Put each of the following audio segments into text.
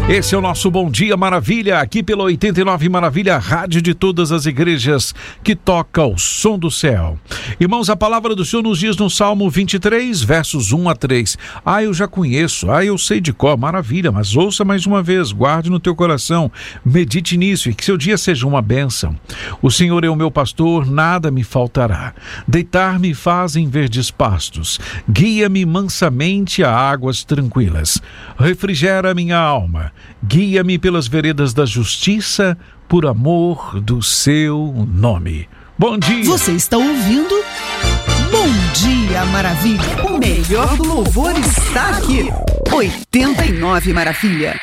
Esse é o nosso Bom Dia Maravilha, aqui pela 89 Maravilha, rádio de todas as igrejas que toca o som do céu. Irmãos, a palavra do Senhor nos diz no Salmo 23, versos 1 a 3. Eu já conheço, eu sei de cor, maravilha, mas ouça mais uma vez, guarde no teu coração, medite nisso e que seu dia seja uma bênção. O Senhor é o meu pastor, nada me faltará. Deitar-me faz em verdes pastos, guia-me mansamente a águas tranquilas. Refrigera minha alma, guia-me pelas veredas da justiça, por amor do seu nome. Bom dia! Você está ouvindo Bom Dia Maravilha. O melhor do louvor está aqui. 89 Maravilha.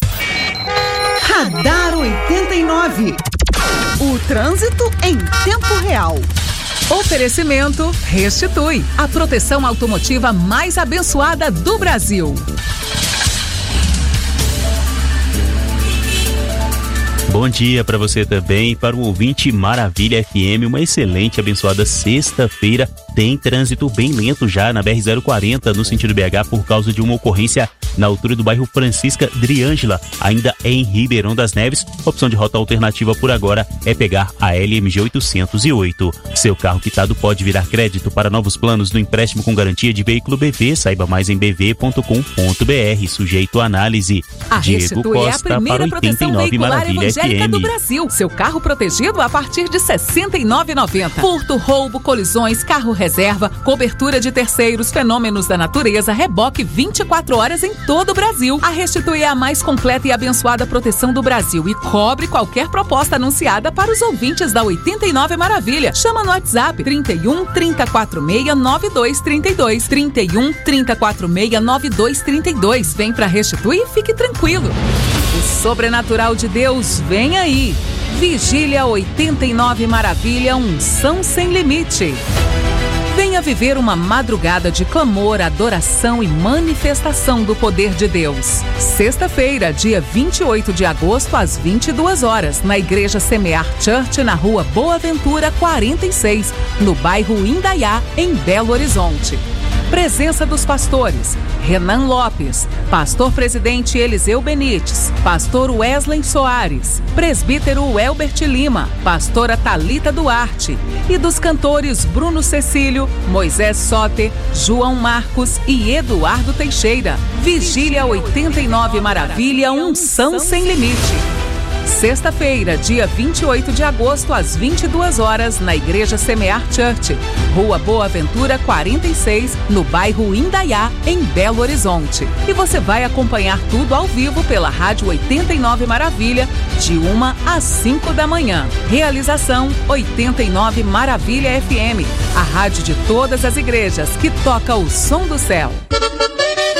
Radar 89. O trânsito em tempo real. Oferecimento Restitui, a proteção automotiva mais abençoada do Brasil. Bom dia para você também, para o ouvinte Maravilha FM, uma excelente, abençoada sexta-feira. Tem trânsito bem lento já na BR-040, no sentido BH, por causa de uma ocorrência na altura do bairro Francisca Driângela, ainda em Ribeirão das Neves. Opção de rota alternativa por agora é pegar a LMG 808. Seu carro quitado pode virar crédito para novos planos do empréstimo com garantia de veículo BV. Saiba mais em bv.com.br, sujeito à análise. A Diego Restitui Costa é a primeira para proteção 89 veicular Maravilha evangélica FM. do Brasil. Seu carro protegido a partir de R$ 69,90. Furto, roubo, colisões, carro reserva, cobertura de terceiros, fenômenos da natureza, reboque 24 horas em todo o Brasil. A Restitui é a mais completa e abençoada proteção do Brasil e cobre qualquer proposta anunciada para os ouvintes da 89 Maravilha. Chama no WhatsApp 31 346 9232. 31 346 9232. Vem pra Restitui e fique tranquilo. O sobrenatural de Deus vem aí. Vigília 89 Maravilha, unção sem limite. Venha viver uma madrugada de clamor, adoração e manifestação do poder de Deus. Sexta-feira, dia 28 de agosto, às 22 horas, na Igreja Semear Church, na Rua Boa Ventura 46, no bairro Indaiá, em Belo Horizonte. Presença dos pastores: Renan Lopes, pastor presidente Eliseu Benites, pastor Wesley Soares, presbítero Elbert Lima, pastora Thalita Duarte, e dos cantores Bruno Cecílio, Moisés Soter, João Marcos e Eduardo Teixeira. Vigília 89 Maravilha, unção sem limite. Sexta-feira, dia 28 de agosto, às 22 horas, na Igreja Semear Church, Rua Boa Ventura 46, no bairro Indaiá, em Belo Horizonte. E você vai acompanhar tudo ao vivo pela Rádio 89 Maravilha, de 1 às 5 da manhã. Realização 89 Maravilha FM, a rádio de todas as igrejas que toca o som do céu.